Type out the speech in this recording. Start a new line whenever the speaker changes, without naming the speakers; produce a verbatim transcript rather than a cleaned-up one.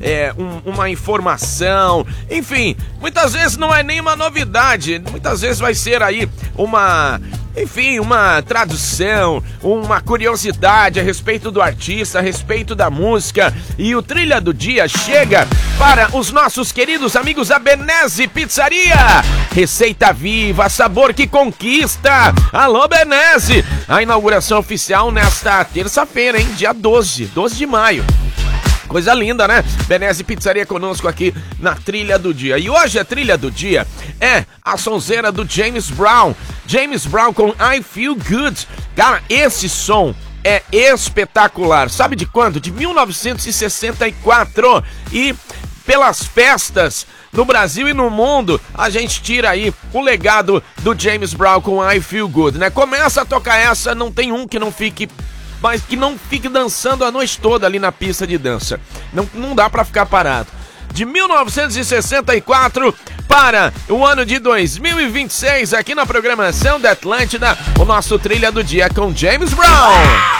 é, um, uma informação, enfim, muitas vezes não é nenhuma novidade, muitas vezes vai ser aí uma... Enfim, uma tradução, uma curiosidade a respeito do artista, a respeito da música. E o Trilha do Dia chega para os nossos queridos amigos da Benese Pizzaria. Receita viva, sabor que conquista. Alô, Benese! A inauguração oficial nesta terça-feira, hein? Dia doze, doze de maio. Coisa linda, né? Benese Pizzaria conosco aqui na Trilha do Dia. E hoje a Trilha do Dia é a sonzeira do James Brown. James Brown com I Feel Good. Cara, esse som é espetacular. Sabe de quando? De mil novecentos e sessenta e quatro. E pelas festas no Brasil e no mundo, a gente tira aí o legado do James Brown com I Feel Good, né? Começa a tocar essa, não tem um que não fique... mas que não fique dançando a noite toda ali na pista de dança. Não, não dá pra ficar parado. De mil novecentos e sessenta e quatro para o ano de dois mil e vinte e seis, aqui na programação da Atlântida, o nosso Trilha do Dia com James Brown.